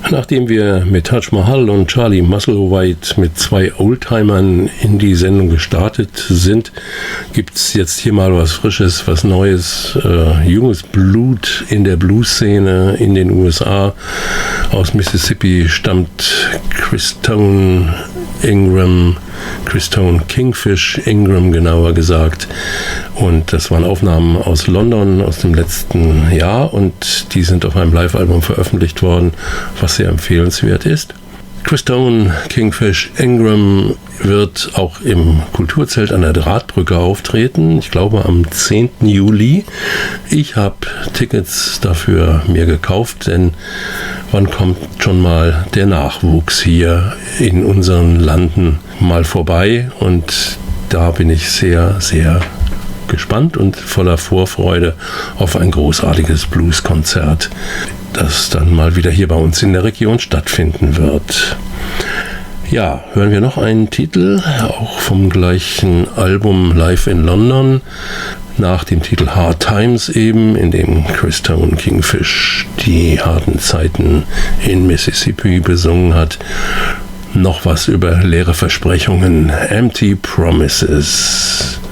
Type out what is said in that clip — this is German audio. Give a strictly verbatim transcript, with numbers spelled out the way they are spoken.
Nachdem wir mit Taj Mahal und Charlie Musselwhite mit zwei Oldtimern in die Sendung gestartet sind, gibt es jetzt hier mal was Frisches, was Neues, äh, junges Blut in der Blues-Szene in den U S A. Aus Mississippi stammt Christone Ingram, Christone Kingfish Ingram genauer gesagt. Und das waren Aufnahmen aus London aus dem letzten Jahr und die sind auf einem Live-Album veröffentlicht worden, was sehr empfehlenswert ist. Christone Kingfish Ingram wird auch im Kulturzelt an der Drahtbrücke auftreten, ich glaube am zehnten Juli. Ich habe Tickets dafür mir gekauft, denn wann kommt schon mal der Nachwuchs hier in unseren Landen mal vorbei? Und da bin ich sehr, sehr gespannt und voller Vorfreude auf ein großartiges Blueskonzert, das dann mal wieder hier bei uns in der Region stattfinden wird. Ja, hören wir noch einen Titel, auch vom gleichen Album Live in London, nach dem Titel Hard Times eben, in dem Christone Kingfish die harten Zeiten in Mississippi besungen hat. Noch was über leere Versprechungen, Empty Promises.